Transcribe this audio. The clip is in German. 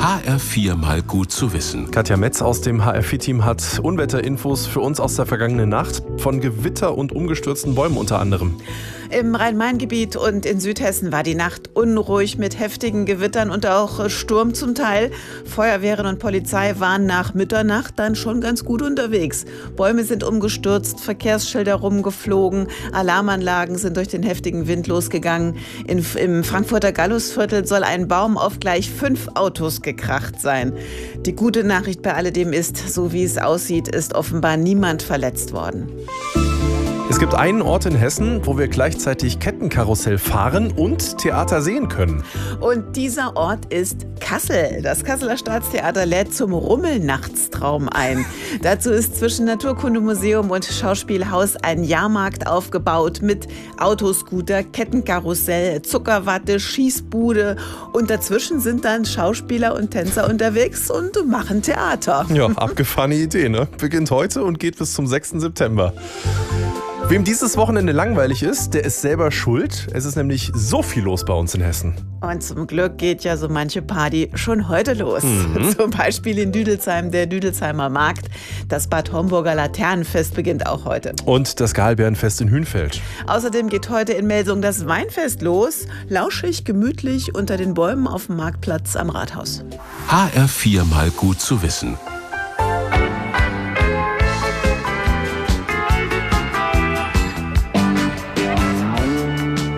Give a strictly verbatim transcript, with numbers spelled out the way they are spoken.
H R vier mal gut zu wissen. Katja Metz aus dem H R vier Team hat Unwetterinfos für uns aus der vergangenen Nacht. Von Gewitter und umgestürzten Bäumen unter anderem. Im Rhein-Main-Gebiet und in Südhessen war die Nacht unruhig mit heftigen Gewittern und auch Sturm zum Teil. Feuerwehren und Polizei waren nach Mitternacht dann schon ganz gut unterwegs. Bäume sind umgestürzt, Verkehrsschilder rumgeflogen, Alarmanlagen sind durch den heftigen Wind losgegangen. In, Im Frankfurter Gallusviertel soll ein Baum auf gleich fünf Autos gekracht sein. Die gute Nachricht bei alledem ist, so wie es aussieht, ist offenbar niemand verletzt worden. Es gibt einen Ort in Hessen, wo wir gleichzeitig Kettenkarussell fahren und Theater sehen können. Und dieser Ort ist Kassel. Das Kasseler Staatstheater lädt zum Rummelnachtstraum ein. Dazu ist zwischen Naturkundemuseum und Schauspielhaus ein Jahrmarkt aufgebaut mit Autoscooter, Kettenkarussell, Zuckerwatte, Schießbude. Und dazwischen sind dann Schauspieler und Tänzer unterwegs und machen Theater. Ja, abgefahrene Idee, ne? Beginnt heute und geht bis zum sechsten September. Wem dieses Wochenende langweilig ist, der ist selber schuld. Es ist nämlich so viel los bei uns in Hessen. Und zum Glück geht ja so manche Party schon heute los. Mhm. Zum Beispiel in Düdelsheim, der Düdelsheimer Markt. Das Bad Homburger Laternenfest beginnt auch heute. Und das Gahlbeerenfest in Hünfeld. Außerdem geht heute in Melsung das Weinfest los. Lauschig, gemütlich unter den Bäumen auf dem Marktplatz am Rathaus. H R vier mal gut zu wissen.